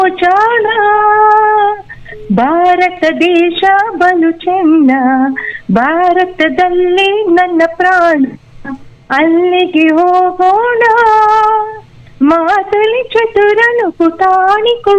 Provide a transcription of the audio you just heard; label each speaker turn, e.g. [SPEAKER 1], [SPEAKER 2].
[SPEAKER 1] ಜಾಣ ಭಾರತ ದೇಶ ಬಲು ಚೆನ್ನ, ಭಾರತದಲ್ಲಿ ನನ್ನ ಪ್ರಾಣ, ಅಲ್ಲಿಗೆ ಹೋಗೋಣ. ಮಾತಲಿ ಚತುರನು ಪುಟಾಣಿ